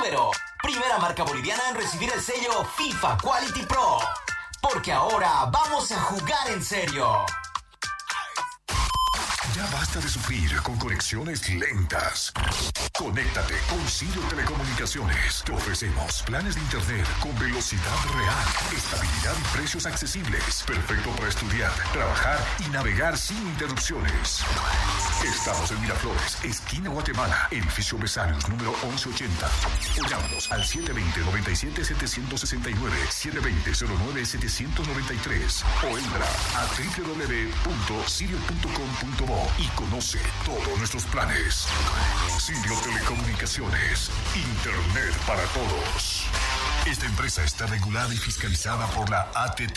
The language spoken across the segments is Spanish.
Ibero, primera marca boliviana en recibir el sello FIFA Quality Pro. Porque ahora vamos a jugar en serio. Ya basta de sufrir con conexiones lentas. Conéctate con Sirio Telecomunicaciones. Te ofrecemos planes de internet con velocidad real, estabilidad y precios accesibles. Perfecto para estudiar, trabajar y navegar sin interrupciones. Estamos en Miraflores, esquina Guatemala, edificio Besarios, número 1180. O llámanos al 720-97-769, 720-09-793 o entra a www.sirio.com.bo y conoce todos nuestros planes. Sirio Telecomunicaciones, Internet para todos. Esta empresa está regulada y fiscalizada por la ATT.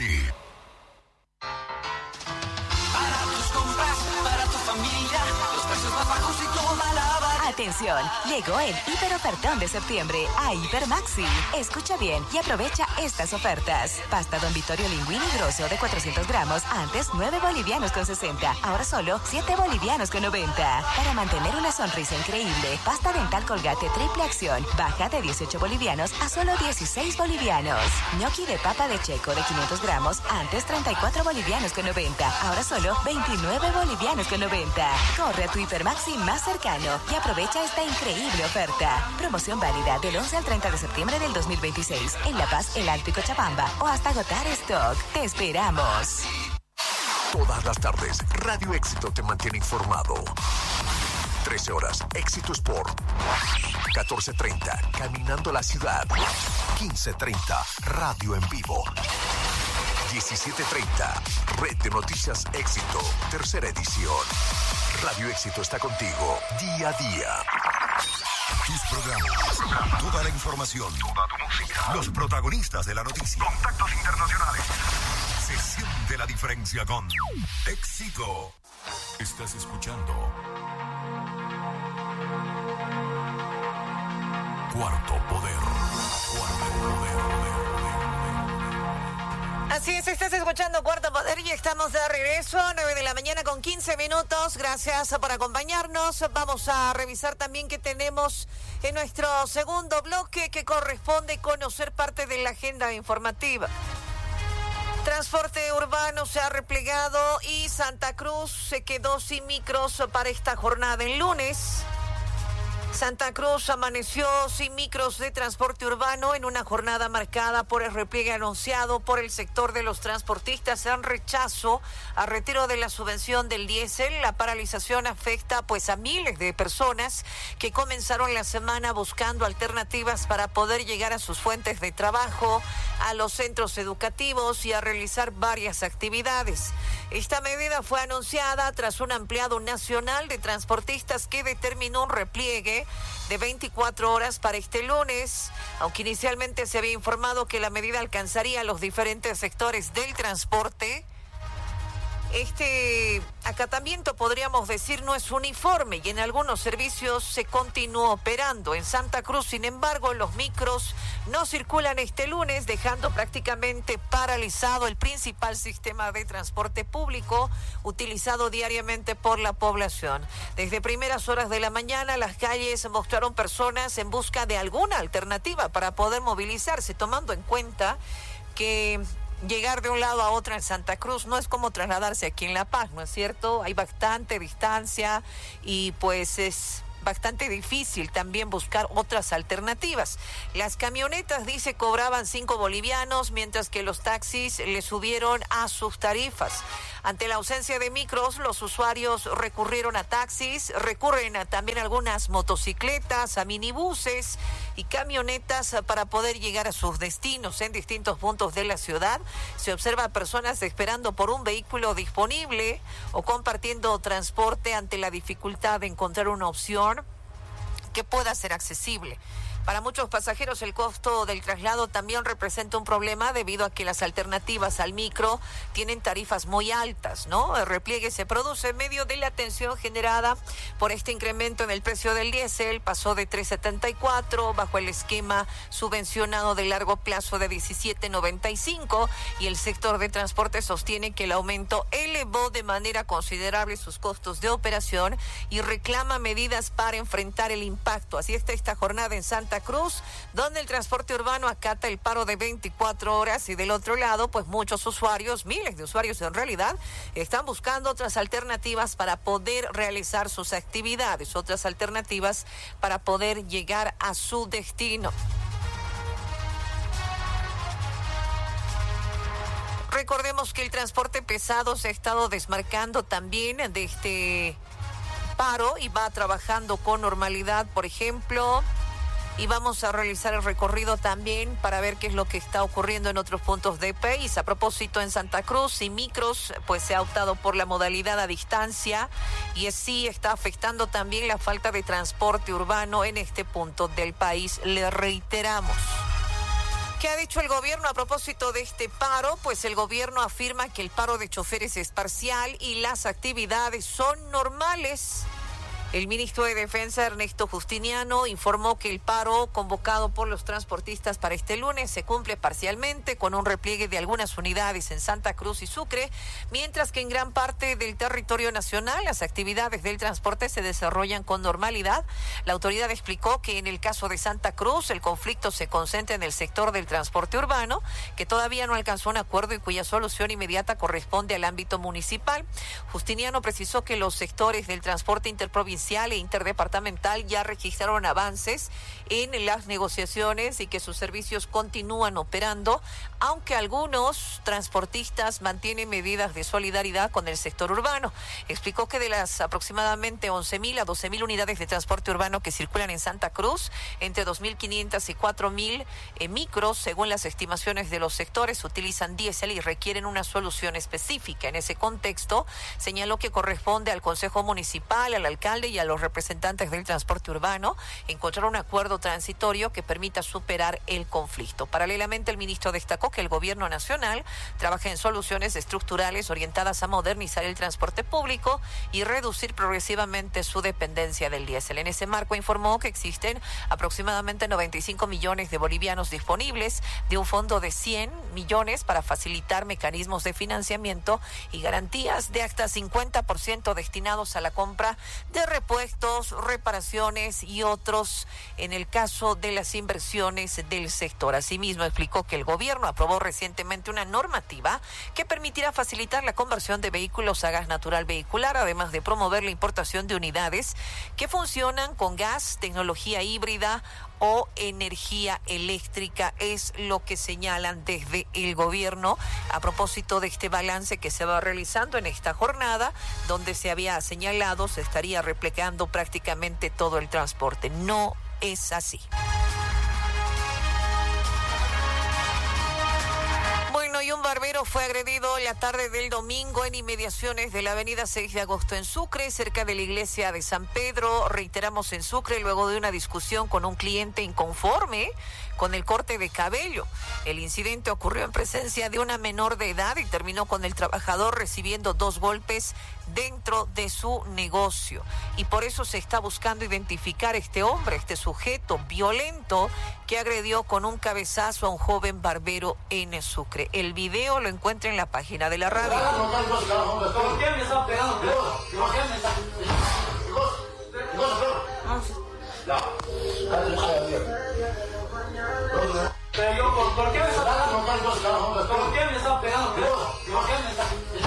Para tus compras, para tu familia, los precios más bajos y toda la variedad. Atención, llegó el hiperofertón de septiembre a Hipermaxi. Escucha bien y aprovecha estas ofertas. Pasta Don Vittorio Linguini Grosso de 400 gramos, antes 9 bolivianos con 60, ahora solo 7 bolivianos con 90. Para mantener una sonrisa increíble, pasta dental Colgate triple acción, baja de 18 bolivianos a solo 16 bolivianos. Gnocchi de papa de checo de 500 gramos, antes 34 bolivianos con 90, ahora solo 29 bolivianos con 90. Corre a tu Hipermaxi más cercano y aprovecha esta increíble oferta. Promoción válida del 11 al 30 de septiembre del 2026 en La Paz, El Alto y Cochabamba o hasta agotar stock. Te esperamos. Todas las tardes, Radio Éxito te mantiene informado. 13 horas, Éxito Sport. 14:30, Caminando la Ciudad. 15:30, Radio en Vivo. 17:30, Red de Noticias Éxito, tercera edición. Radio Éxito está contigo día a día. Tus programas, toda la información, toda tu música, los protagonistas de la noticia, contactos internacionales. Se siente la diferencia con Éxito. Estás escuchando Cuarto Poder. Cuarto Poder. Así es, estás escuchando Cuarto Poder y estamos de regreso, 9 de la mañana con 15 minutos. Gracias por acompañarnos. Vamos a revisar también qué tenemos en nuestro segundo bloque, que corresponde conocer parte de la agenda informativa. Transporte urbano se ha replegado y Santa Cruz se quedó sin micros para esta jornada el lunes. Santa Cruz amaneció sin micros de transporte urbano en una jornada marcada por el repliegue anunciado por el sector de los transportistas en rechazo al retiro de la subvención del diésel. La paralización afecta a miles de personas que comenzaron la semana buscando alternativas para poder llegar a sus fuentes de trabajo, a los centros educativos y a realizar varias actividades. Esta medida fue anunciada tras un ampliado nacional de transportistas que determinó un repliegue de 24 horas para este lunes, aunque inicialmente se había informado que la medida alcanzaría a los diferentes sectores del transporte. Este acatamiento, podríamos decir, no es uniforme y en algunos servicios se continuó operando. En Santa Cruz, sin embargo, los micros no circulan este lunes, dejando prácticamente paralizado el principal sistema de transporte público utilizado diariamente por la población. Desde primeras horas de la mañana, las calles mostraron personas en busca de alguna alternativa para poder movilizarse, tomando en cuenta que llegar de un lado a otro en Santa Cruz no es como trasladarse aquí en La Paz, ¿no es cierto? Hay bastante distancia y pues es bastante difícil también buscar otras alternativas. Las camionetas, dice, cobraban 5 bolivianos, mientras que los taxis le subieron a sus tarifas. Ante la ausencia de micros, los usuarios recurrieron a taxis, recurren también a algunas motocicletas, a minibuses y camionetas para poder llegar a sus destinos. En distintos puntos de la ciudad se observa personas esperando por un vehículo disponible o compartiendo transporte ante la dificultad de encontrar una opción que pueda ser accesible. Para muchos pasajeros el costo del traslado también representa un problema debido a que las alternativas al micro tienen tarifas muy altas, ¿no? El repliegue se produce en medio de la tensión generada por este incremento en el precio del diésel. Pasó de 3.74 bajo el esquema subvencionado de largo plazo de 17.95 y el sector de transporte sostiene que el aumento elevó de manera considerable sus costos de operación y reclama medidas para enfrentar el impacto. Así está esta jornada en Santa Santa Cruz, donde el transporte urbano acata el paro de 24 horas y del otro lado, pues muchos usuarios, miles de usuarios en realidad, están buscando otras alternativas para poder realizar sus actividades, otras alternativas para poder llegar a su destino. Recordemos que el transporte pesado se ha estado desmarcando también de este paro y va trabajando con normalidad, por ejemplo, y vamos a realizar el recorrido también para ver qué es lo que está ocurriendo en otros puntos del país. A propósito, en Santa Cruz y micros, pues se ha optado por la modalidad a distancia y así está afectando también la falta de transporte urbano en este punto del país. Le reiteramos. ¿Qué ha dicho el gobierno a propósito de este paro? Pues el gobierno afirma que el paro de choferes es parcial y las actividades son normales. El ministro de Defensa, Ernesto Justiniano, informó que el paro convocado por los transportistas para este lunes se cumple parcialmente con un repliegue de algunas unidades en Santa Cruz y Sucre, mientras que en gran parte del territorio nacional las actividades del transporte se desarrollan con normalidad. La autoridad explicó que en el caso de Santa Cruz el conflicto se concentra en el sector del transporte urbano, que todavía no alcanzó un acuerdo y cuya solución inmediata corresponde al ámbito municipal. Justiniano precisó que los sectores del transporte interprovincial e interdepartamental ya registraron avances en las negociaciones y que sus servicios continúan operando, aunque algunos transportistas mantienen medidas de solidaridad con el sector urbano. Explicó que de las aproximadamente 11.000 a 12.000 unidades de transporte urbano que circulan en Santa Cruz, entre 2.500 y 4.000 micros, según las estimaciones de los sectores, utilizan diésel y requieren una solución específica. En ese contexto, señaló que corresponde al Consejo Municipal, al alcalde y a los representantes del transporte urbano encontrar un acuerdo transitorio que permita superar el conflicto. Paralelamente, el ministro destacó que el gobierno nacional trabaja en soluciones estructurales orientadas a modernizar el transporte público y reducir progresivamente su dependencia del diésel. En ese marco informó que existen aproximadamente 95 millones de bolivianos disponibles de un fondo de 100 millones para facilitar mecanismos de financiamiento y garantías de hasta 50% destinados a la compra de repuestos, reparaciones y otros en el caso de las inversiones del sector. Asimismo, explicó que el gobierno aprobó recientemente una normativa que permitirá facilitar la conversión de vehículos a gas natural vehicular, además de promover la importación de unidades que funcionan con gas, tecnología híbrida o energía eléctrica, es lo que señalan desde el gobierno a propósito de este balance que se va realizando en esta jornada, donde se había señalado se estaría replicando prácticamente todo el transporte. No es así. Bueno, y un barbero fue agredido la tarde del domingo en inmediaciones de la avenida 6 de agosto en Sucre, cerca de la iglesia de San Pedro. Reiteramos, en Sucre, luego de una discusión con un cliente inconforme con el corte de cabello. El incidente ocurrió en presencia de una menor de edad y terminó con el trabajador recibiendo 2 golpes dentro de su negocio. Y por eso se está buscando identificar a este hombre, este sujeto violento que agredió con un cabezazo a un joven barbero en Sucre. El video lo encuentra en la página de la radio. ¿Por qué me está pegando? ¿Por qué me está Pero yo, ¿por qué me está pegando? ¿Por qué me está pegando? ¿Por qué me está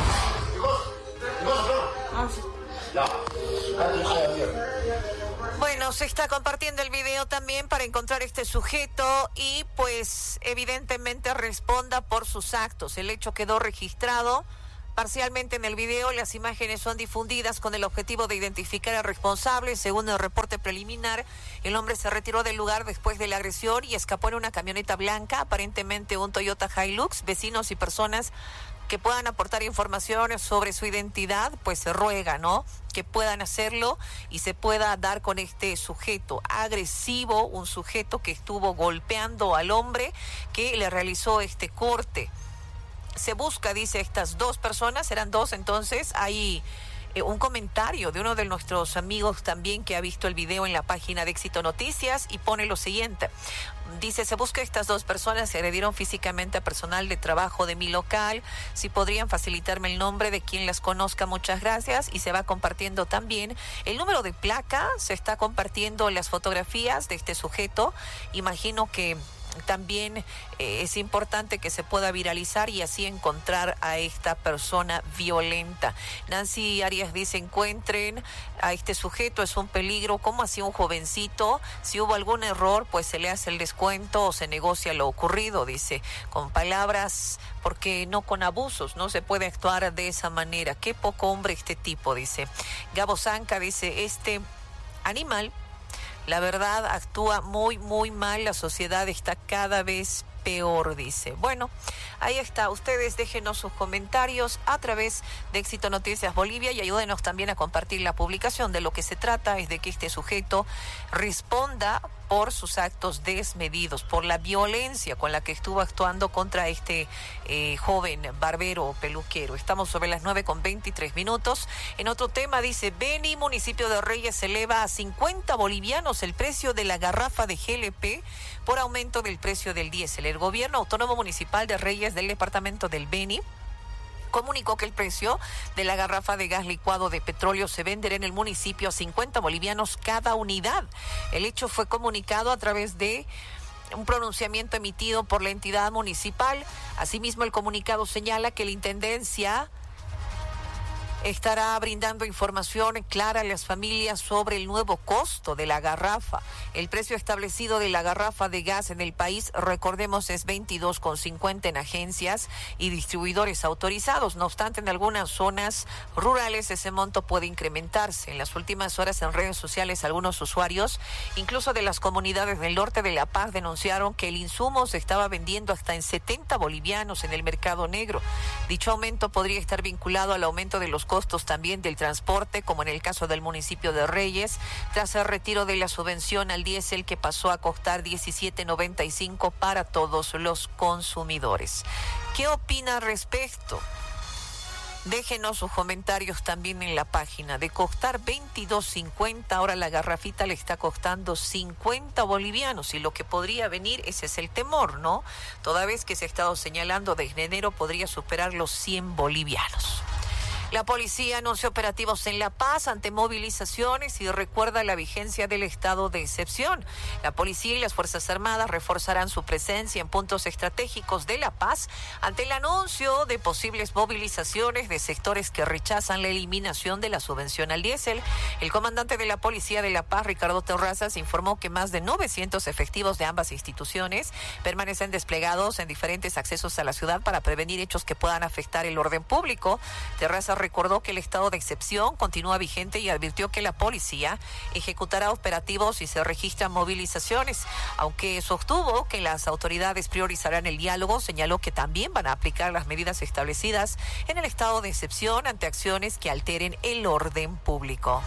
Bueno, se está compartiendo el video también para encontrar este sujeto y pues evidentemente responda por sus actos. El hecho quedó registrado parcialmente en el video. Las imágenes son difundidas con el objetivo de identificar al responsable. Según el reporte preliminar, el hombre se retiró del lugar después de la agresión y escapó en una camioneta blanca, aparentemente un Toyota Hilux. Vecinos y personas que puedan aportar información sobre su identidad, pues se ruega, ¿no?, que puedan hacerlo y se pueda dar con este sujeto agresivo, un sujeto que estuvo golpeando al hombre que le realizó este corte. Se busca, dice, estas 2 personas, eran 2 entonces, hay un comentario de uno de nuestros amigos también que ha visto el video en la página de Éxito Noticias y pone lo siguiente. Dice, se busca a estas dos personas que agredieron físicamente a personal de trabajo de mi local. Si podrían facilitarme el nombre de quien las conozca, muchas gracias. Y se va compartiendo también el número de placa, se está compartiendo las fotografías de este sujeto. Imagino que también es importante que se pueda viralizar y así encontrar a esta persona violenta. Nancy Arias dice, encuentren a este sujeto, es un peligro. ¿Cómo así un jovencito? Si hubo algún error, pues se le hace el descuento o se negocia lo ocurrido, dice, con palabras, porque no con abusos, no se puede actuar de esa manera. Qué poco hombre este tipo, dice. Gabo Zanca dice, este animal, la verdad, actúa muy, muy mal. La sociedad está cada vez peor, dice. Bueno, ahí está. Ustedes déjenos sus comentarios a través de Éxito Noticias Bolivia y ayúdenos también a compartir la publicación. De lo que se trata es de que este sujeto responda por sus actos desmedidos, por la violencia con la que estuvo actuando contra este joven barbero peluquero. Estamos sobre las 9:23. En otro tema dice, Beni, municipio de Reyes, eleva a 50 bolivianos el precio de la garrafa de GLP por aumento del precio del diésel. El gobierno autónomo municipal de Reyes del departamento del Beni comunicó que el precio de la garrafa de gas licuado de petróleo se venderá en el municipio a 50 bolivianos cada unidad. El hecho fue comunicado a través de un pronunciamiento emitido por la entidad municipal. Asimismo, el comunicado señala que la intendencia estará brindando información clara a las familias sobre el nuevo costo de la garrafa. El precio establecido de la garrafa de gas en el país, recordemos, es 22,50 en agencias y distribuidores autorizados. No obstante, en algunas zonas rurales ese monto puede incrementarse. En las últimas horas en redes sociales, algunos usuarios, incluso de las comunidades del norte de La Paz, denunciaron que el insumo se estaba vendiendo hasta en 70 bolivianos en el mercado negro. Dicho aumento podría estar vinculado al aumento de los costos también del transporte, como en el caso del municipio de Reyes, tras el retiro de la subvención al diésel que pasó a costar 17.95 para todos los consumidores. ¿Qué opina al respecto? Déjenos sus comentarios también en la página. De costar 22.50, ahora la garrafita le está costando 50 bolivianos. Y lo que podría venir, ese es el temor, ¿no? Toda vez que se ha estado señalando desde enero podría superar los 100 bolivianos. La policía anunció operativos en La Paz ante movilizaciones y recuerda la vigencia del estado de excepción. La policía y las Fuerzas Armadas reforzarán su presencia en puntos estratégicos de La Paz ante el anuncio de posibles movilizaciones de sectores que rechazan la eliminación de la subvención al diésel. El comandante de la Policía de La Paz, Ricardo Terrazas, informó que más de 900 efectivos de ambas instituciones permanecen desplegados en diferentes accesos a la ciudad para prevenir hechos que puedan afectar el orden público. Terrazas recordó que el estado de excepción continúa vigente y advirtió que la policía ejecutará operativos si se registran movilizaciones. Aunque sostuvo que las autoridades priorizarán el diálogo, señaló que también van a aplicar las medidas establecidas en el estado de excepción ante acciones que alteren el orden público.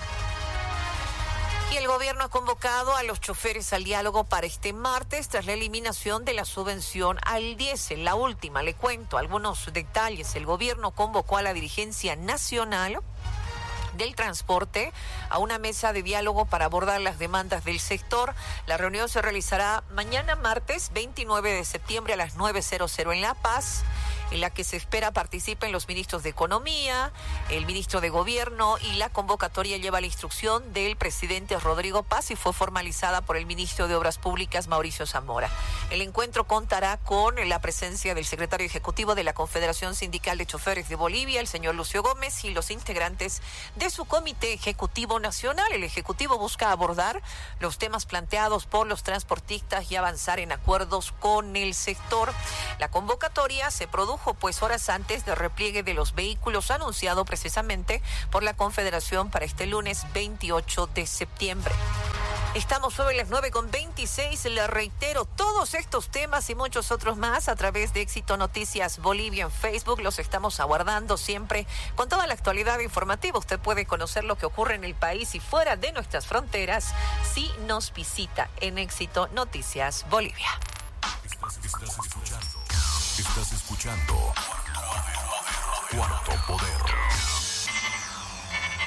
Y el gobierno ha convocado a los choferes al diálogo para este martes tras la eliminación de la subvención al diésel. La última, le cuento algunos detalles. El gobierno convocó a la dirigencia nacional del transporte a una mesa de diálogo para abordar las demandas del sector. La reunión se realizará mañana martes 29 de septiembre a las 9:00 en La Paz, en la que se espera participen los ministros de Economía, el ministro de Gobierno, y la convocatoria lleva la instrucción del presidente Rodrigo Paz y fue formalizada por el ministro de Obras Públicas, Mauricio Zamora. El encuentro contará con la presencia del secretario ejecutivo de la Confederación Sindical de Choferes de Bolivia, el señor Lucio Gómez, y los integrantes de su Comité Ejecutivo Nacional. El Ejecutivo busca abordar los temas planteados por los transportistas y avanzar en acuerdos con el sector. La convocatoria se produjo pues horas antes del repliegue de los vehículos anunciado precisamente por la Confederación para este lunes 28 de septiembre. Estamos sobre las 9:26. Le reitero, todos estos temas y muchos otros más a través de Éxito Noticias Bolivia en Facebook. Los estamos aguardando siempre con toda la actualidad informativa. Usted puede conocer lo que ocurre en el país y fuera de nuestras fronteras si nos visita en Éxito Noticias Bolivia. Estás escuchando Cuarto Poder.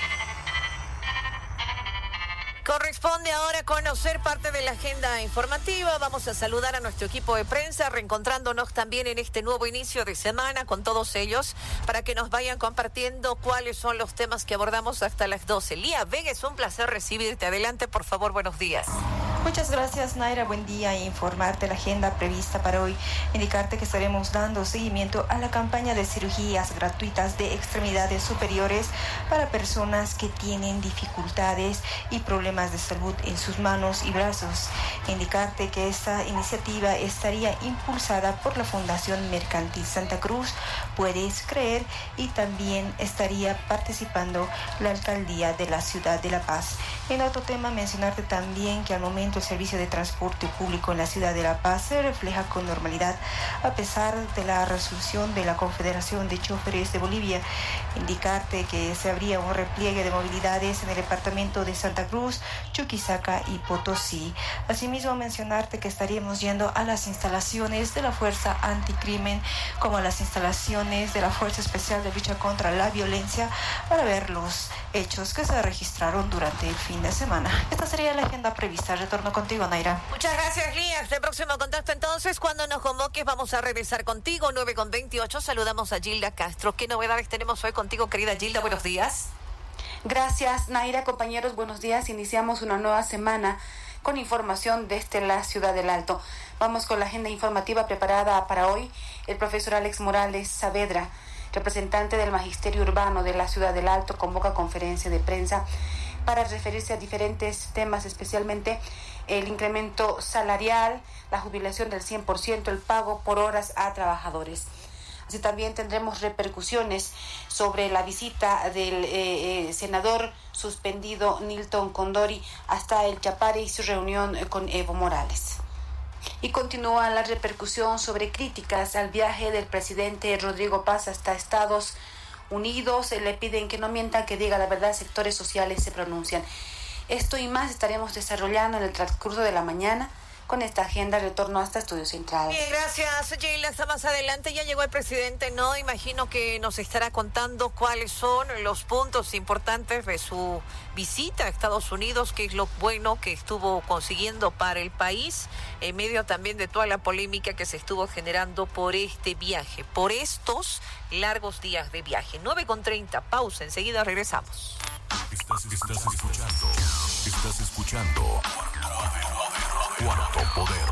Corresponde ahora conocer parte de la agenda informativa. Vamos a saludar a nuestro equipo de prensa, reencontrándonos también en este nuevo inicio de semana con todos ellos para que nos vayan compartiendo cuáles son los temas que abordamos hasta las 12. Lía Vega, es un placer recibirte. Adelante, por favor, buenos días. Muchas gracias, Naira. Buen día. Informarte la agenda prevista para hoy. Indicarte que estaremos dando seguimiento a la campaña de cirugías gratuitas de extremidades superiores para personas que tienen dificultades y problemas de salud en sus manos y brazos. Indicarte que esta iniciativa estaría impulsada por la Fundación Mercantil Santa Cruz, Puedes Creer, y también estaría participando la Alcaldía de la Ciudad de La Paz. En otro tema, mencionarte también que al momento el servicio de transporte público en la Ciudad de La Paz se refleja con normalidad a pesar de la resolución de la Confederación de Choferes de Bolivia. Indicarte que se habría un repliegue de movilidades en el departamento de Santa Cruz, Chuquisaca y Potosí. Asimismo, mencionarte que estaríamos yendo a las instalaciones de la Fuerza Anticrimen como a las instalaciones de la Fuerza Especial de Lucha contra la Violencia para ver los hechos que se registraron durante el fin de semana. Esta sería la agenda prevista. Retorno contigo, Naira. Muchas gracias, Lía. Hasta el próximo contacto entonces. Cuando nos convoques vamos a regresar contigo. 9:28. Saludamos a Gilda Castro. ¿Qué novedades tenemos hoy contigo, querida Gilda? Buenos días. Gracias, Naira. Compañeros, buenos días. Iniciamos una nueva semana con información desde la Ciudad del Alto. Vamos con la agenda informativa preparada para hoy. El profesor Alex Morales Saavedra, representante del Magisterio Urbano de la Ciudad del Alto, convoca conferencia de prensa para referirse a diferentes temas, especialmente el incremento salarial, la jubilación del 100%, el pago por horas a trabajadores. Así también tendremos repercusiones sobre la visita del senador suspendido Nilton Condori hasta el Chapare y su reunión con Evo Morales. Y continúa la repercusión sobre críticas al viaje del presidente Rodrigo Paz hasta Estados Unidos. Le piden que no mientan, que diga la verdad. Sectores sociales se pronuncian. Esto y más estaremos desarrollando en el transcurso de la mañana. Con esta agenda retorno hasta Estudios Centrales. Bien, gracias, Gilda. Hasta más adelante. Ya llegó el presidente, ¿no? Imagino que nos estará contando cuáles son los puntos importantes de su visita a Estados Unidos, qué es lo bueno que estuvo consiguiendo para el país, en medio también de toda la polémica que se estuvo generando por este viaje, por estos largos días de viaje. 9:30, pausa, enseguida regresamos. Estás escuchando Cuarto Poder.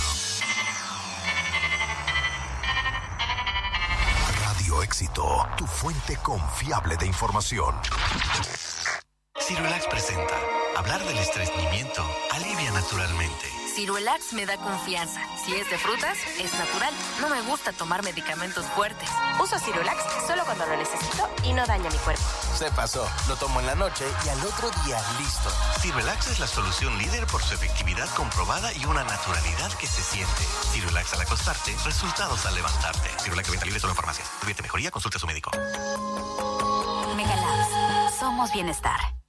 Radio Éxito, tu fuente confiable de información. Cirulax presenta. Hablar del estreñimiento alivia naturalmente. Cirulax me da confianza. Si es de frutas, es natural. No me gusta tomar medicamentos fuertes. Uso Cirulax solo cuando lo necesito y no daña mi cuerpo. Se pasó. Lo tomo en la noche y al otro día listo. Cirulax es la solución líder por su efectividad comprobada y una naturalidad que se siente. Cirulax al acostarte, resultados al levantarte. Cirulax de venta libre solo en farmacias. Si tuviera mejoría, consulte a su médico. Megalabs. Somos bienestar.